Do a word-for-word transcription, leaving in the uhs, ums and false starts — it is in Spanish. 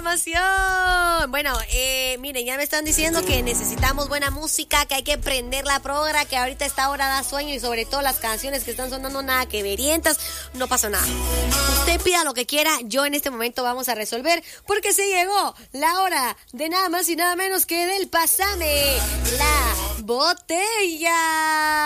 emoción! Bueno, eh, miren, ya me están diciendo que necesitamos buena música, que hay que prender la progra, que ahorita esta hora da sueño y sobre todo las canciones que están sonando nada que verientas, no pasa nada. Usted pida lo que quiera, yo en este momento vamos a resolver, porque se llegó la hora de nada más y nada menos que del Pásame la Botella.